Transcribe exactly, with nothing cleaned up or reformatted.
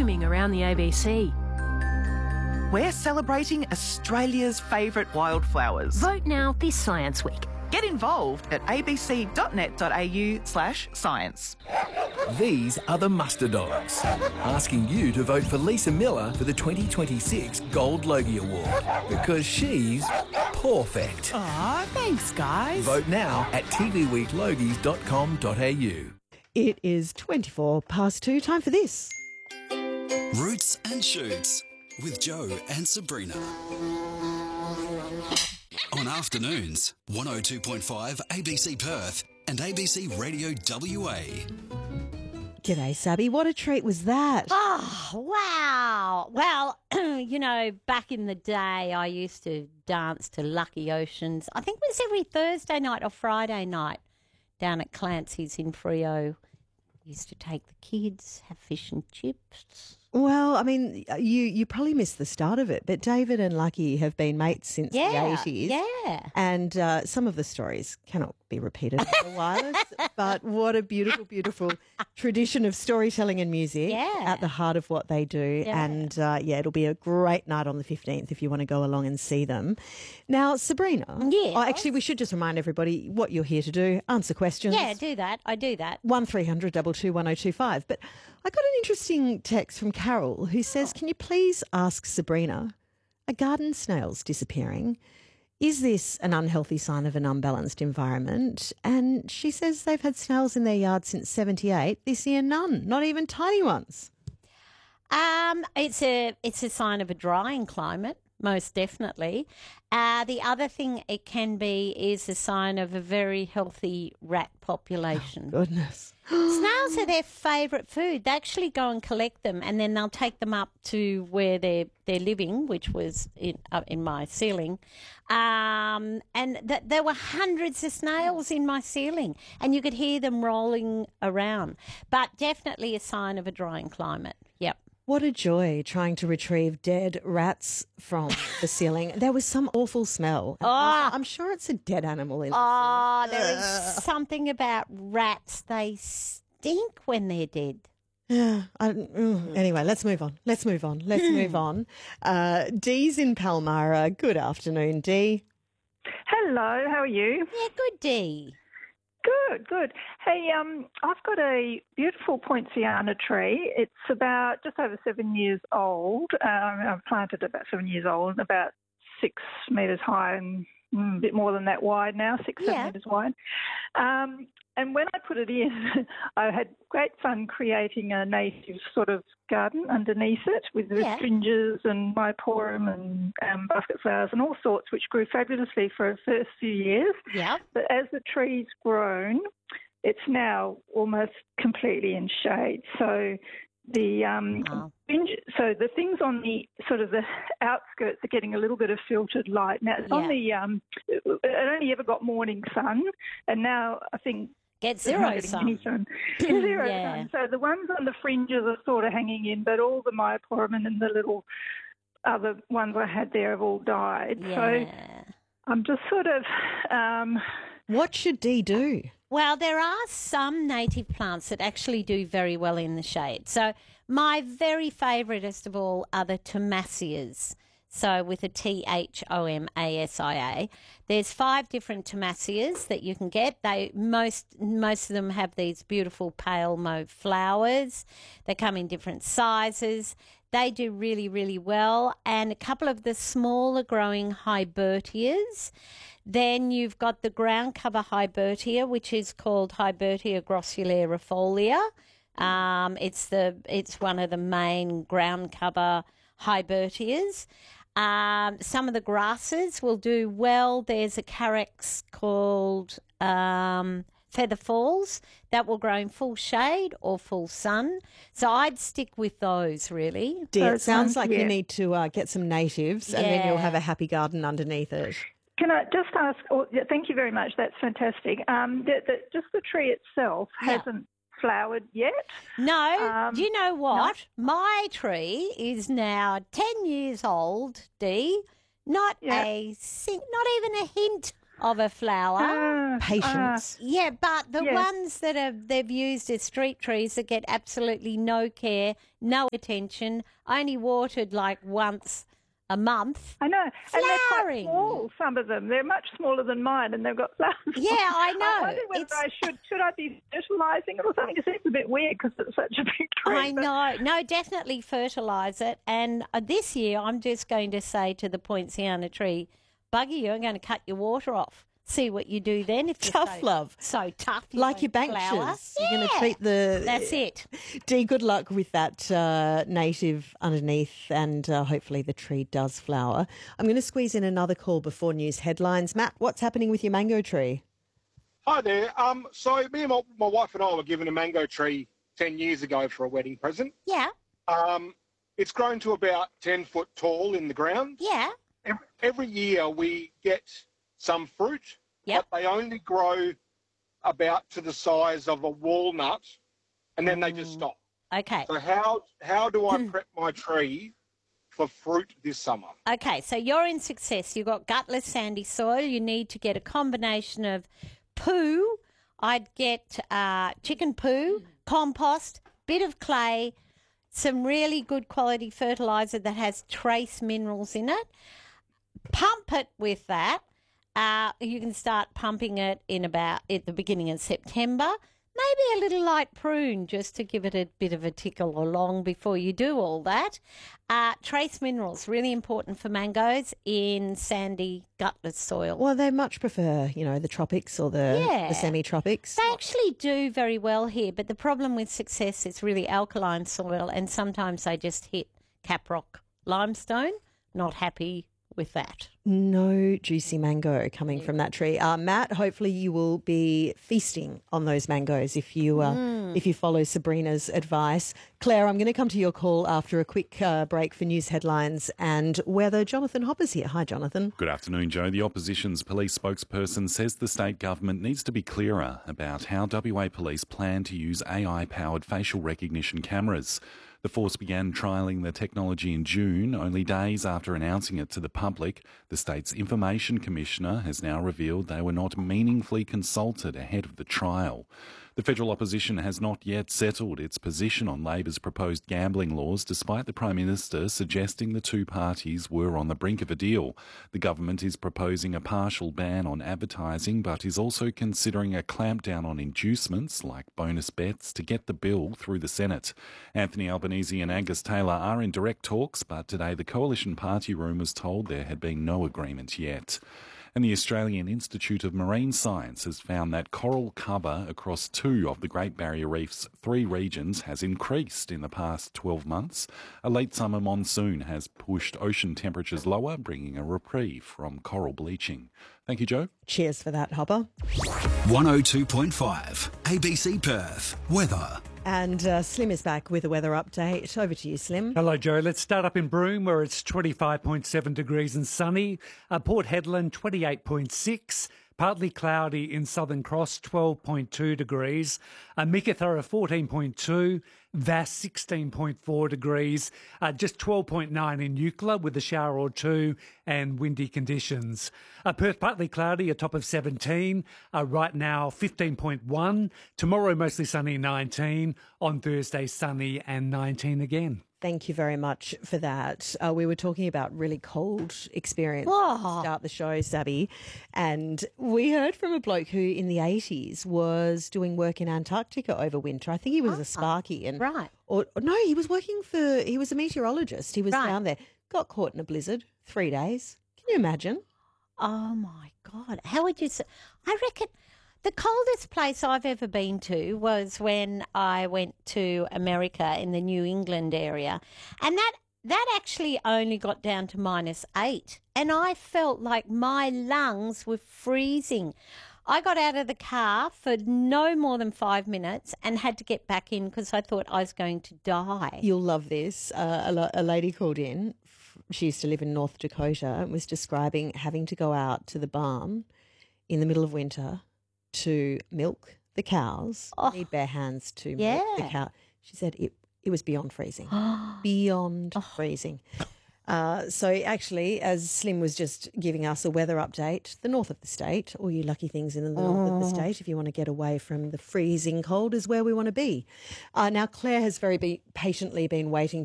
blooming around the A B C. We're celebrating Australia's favourite wildflowers. Vote now this Science Week. Get involved at abc.net.au slash science. These are the Muster Dogs, asking you to vote for Lisa Miller for the twenty twenty-six Gold Logie Award, because she's perfect. Aw, thanks, guys. Vote now at t v week logies dot com dot a u. It is twenty-four past two. Time for this. Roots and Shoots with Joe and Sabrina. On afternoons, one oh two point five A B C Perth and A B C Radio W A. G'day, Sabby. What a treat was that? Oh, wow. Well, you know, back in the day, I used to dance to Lucky Oceans. I think it was every Thursday night or Friday night down at Clancy's in Freo. Used to take the kids, have fish and chips. Well, I mean, you, you probably missed the start of it, but David and Lucky have been mates since Yeah, the eighties. yeah. And uh, some of the stories cannot be repeated otherwise, but what a beautiful, beautiful tradition of storytelling and music Yeah. at the heart of what they do. Yeah. And, uh, yeah, it'll be a great night on the fifteenth if you want to go along and see them. Now, Sabrina. Yes. Oh, actually, we should just remind everybody what you're here to do. Answer questions. Yeah, do that. I do that. one three hundred two two one oh two five. But I got an interesting text from Carol who says, can you please ask Sabrina, are garden snails disappearing? Is this an unhealthy sign of an unbalanced environment? And she says they've had snails in their yard since seventy-eight. This year, none, not even tiny ones. Um, it's a it's a sign of a drying climate, most definitely. Uh, the other thing it can be is a sign of a very healthy rat population. Goodness. Snails are their favourite food. They actually go and collect them, and then they'll take them up to where they're they're living, which was in up in my ceiling. Um, and th- there were hundreds of snails in my ceiling, and you could hear them rolling around. But definitely a sign of a drying climate. Yep. What a joy trying to retrieve dead rats from the ceiling. There was some awful smell. Oh. I'm sure it's a dead animal in Oh, there is something about rats. They stink when they're dead. Yeah. I, mm, anyway, let's move on. Let's move on. Let's move on. Uh, Dee's in Palmyra. Good afternoon, Dee. Hello, how are you? Yeah, good Dee. Good, good. Hey, um, I've got a beautiful poinciana tree. It's about just over seven years old. Um, I've planted it about seven years old, about six metres high and mm, a bit more than that wide now, six, Yeah. seven metres wide. Um, and when I put it in, I had great fun creating a native sort of garden underneath it with the Yeah. stringes and myporum and um, basket flowers and all sorts, which grew fabulously for the first few years. Yep. But as the tree's grown, it's now almost completely in shade. So the um, Wow. fringe- so the things on the sort of the outskirts are getting a little bit of filtered light. Now it's on Yeah. the um, it only ever got morning sun, and now I think Get it's not zero getting sun. any sun. Zero Yeah. sun. So the ones on the fringes are sort of hanging in, but all the myporum and the little other ones I had there have all died. So Yeah. I'm just sort of um, What should Dee do? Well, there are some native plants that actually do very well in the shade. So my very favouriteest of all are the Thomasias. So with a T H O M A S I A. There's five different Thomasias that you can get. They most most of them have these beautiful pale mauve flowers. They come in different sizes. They do really, really well. And a couple of the smaller growing Hybertias. Then you've got the ground cover Hybertia, which is called Hybertia grossularifolia. Um, it's the it's one of the main ground cover Hybertias. Um, some of the grasses will do well. There's a carex called um, Feather Falls that will grow in full shade or full sun. So I'd stick with those, really. Dee, Oh, it sounds like yeah. you need to uh, get some natives and then you'll Yeah. have a happy garden underneath it. Can I just ask? Oh, yeah, thank you very much. That's fantastic. Um, the, the, just the tree itself Yeah. hasn't flowered yet. No, Um, do you know what? My tree is now ten years old, Dee. Not Yeah. a sing, not even a hint of a flower. Ah, Patience. Yeah, but the Yes. ones that are they've used as street trees that get absolutely no care, no attention, only watered like once a month. I know. And they're Flowering. quite small, some of them. They're much smaller than mine, and they've got flowers. Yeah, I know. I wonder whether It's- I should, should I be fertilising it or something? It seems a bit weird because it's such a big tree. I but- know. No, definitely fertilise it. And uh, this year, I'm just going to say to the poinciana tree, Buggy, you're going to cut your water off. See what you do then. If you're Tough so, love. So tough. you Like your won't flower. bankers. You're going to Yeah. treat the... That's it. Dee, good luck with that uh, native underneath, and uh, hopefully the tree does flower. I'm going to squeeze in another call before news headlines. Matt, what's happening with your mango tree? Hi there. Um, so me and my, my wife and I were given a mango tree ten years ago for a wedding present. Yeah. Um, it's grown to about ten foot tall in the ground. Yeah. Every, every year we get some fruit, Yep. but they only grow about to the size of a walnut, and then they just stop. Okay. So how how do I prep my tree for fruit this summer? Okay, so you're in success. You've got gutless sandy soil. You need to get a combination of poo. I'd get uh, chicken poo, compost, bit of clay, some really good quality fertiliser that has trace minerals in it. Pump it with that. Uh, you can start pumping it in about at the beginning of September. Maybe a little light prune just to give it a bit of a tickle along before you do all that. Uh, trace minerals, really important for mangoes in sandy, gutless soil. Well, they much prefer, you know, the tropics or the, Yeah. the semi-tropics. They actually do very well here, but the problem with success is really alkaline soil, and sometimes they just hit caprock limestone. Not happy with that. No juicy mango coming from that tree. Uh, Matt, hopefully you will be feasting on those mangoes if you uh, Mm. if you follow Sabrina's advice. Claire, I'm going to come to your call after a quick uh, break for news headlines and weather. Jonathan Hopper's here. Hi, Jonathan. Good afternoon, Joe. The opposition's police spokesperson says the state government needs to be clearer about how W A police plan to use A I-powered facial recognition cameras. The force began trialling the technology in June, only days after announcing it to the public. The state's Information Commissioner has now revealed they were not meaningfully consulted ahead of the trial. The federal opposition has not yet settled its position on Labor's proposed gambling laws, despite the Prime Minister suggesting the two parties were on the brink of a deal. The government is proposing a partial ban on advertising, but is also considering a clampdown on inducements like bonus bets to get the bill through the Senate. Anthony Albanese and Angus Taylor are in direct talks, but today the Coalition Party room was told there had been no agreement yet. And the Australian Institute of Marine Science has found that coral cover across two of the Great Barrier Reef's three regions has increased in the past twelve months. A late summer monsoon has pushed ocean temperatures lower, bringing a reprieve from coral bleaching. Thank you, Joe. Cheers for that, Hopper. one oh two point five A B C Perth. Weather. And uh, Slim is back with a weather update. Over to you, Slim. Hello, Joe. Let's start up in Broome, where it's twenty-five point seven degrees and sunny. Uh, Port Hedland, twenty-eight point six. Partly cloudy in Southern Cross, twelve point two degrees. Uh, Meekatharra, fourteen point two. Vass, sixteen point four degrees. Uh, just twelve point nine in Eucla with a shower or two and windy conditions. Uh, Perth, partly cloudy, a top of seventeen. Uh, right now, fifteen point one. Tomorrow, mostly sunny, nineteen. On Thursday, sunny and nineteen again. Thank you very much for that. Uh, we were talking about really cold experience Oh. to start the show, Sabby, and we heard from a bloke who in the eighties was doing work in Antarctica over winter. I think he was a Sparky. And, Right. Or, or no, he was working for, he was a meteorologist. He was Right. down there, got caught in a blizzard, three days. Can you imagine? Oh my God. How would you say? I reckon the coldest place I've ever been to was when I went to America in the New England area. And that that actually only got down to minus eight. And I felt like my lungs were freezing. I got out of the car for no more than five minutes and had to get back in because I thought I was going to die. You'll love this. Uh, a, lo- a lady called in. She used to live in North Dakota and was describing having to go out to the barn in the middle of winter to milk the cows. Oh. Need bare hands to milk the Yeah. cow. She said it, it was beyond freezing. Beyond freezing. Uh, so actually, as Slim was just giving us a weather update, the north of the state, all you lucky things in the north of the state, if you want to get away from the freezing cold, is where we want to be. Uh, now, Claire has very be- patiently been waiting